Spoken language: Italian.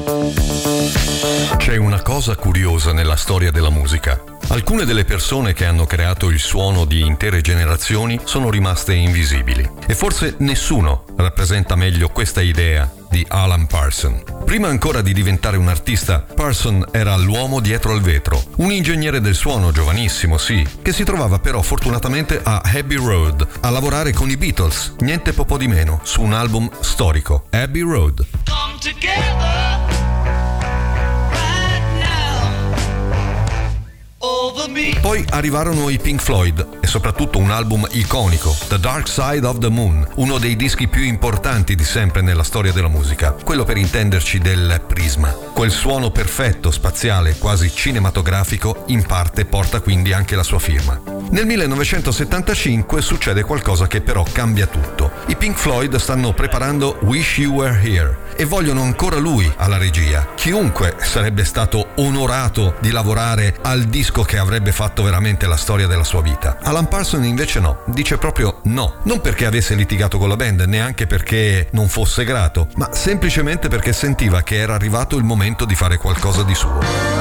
C'è una cosa curiosa nella storia della musica. Alcune delle persone che hanno creato il suono di intere generazioni sono rimaste invisibili. E forse nessuno rappresenta meglio questa idea di Alan Parsons. Prima ancora di diventare un artista, Parsons era l'uomo dietro al vetro, un ingegnere del suono giovanissimo, sì, che si trovava però fortunatamente a Abbey Road a lavorare con i Beatles, niente po' di meno, su un album storico, Abbey Road. Come together right now over me. Poi arrivarono i Pink Floyd e soprattutto un album iconico, The Dark Side of the Moon, uno dei dischi più importanti di sempre nella storia della musica, quello per intenderci del Prisma. Quel suono perfetto, spaziale, quasi cinematografico, in parte porta quindi anche la sua firma. Nel 1975 succede qualcosa che però cambia tutto. I Pink Floyd stanno preparando Wish You Were Here e vogliono ancora lui alla regia. Chiunque sarebbe stato onorato di lavorare al disco che avrebbe fatto veramente la storia della sua vita. Alan Parsons invece no, dice proprio no. Non perché avesse litigato con la band, neanche perché non fosse grato, ma semplicemente perché sentiva che era arrivato il momento di fare qualcosa di suo.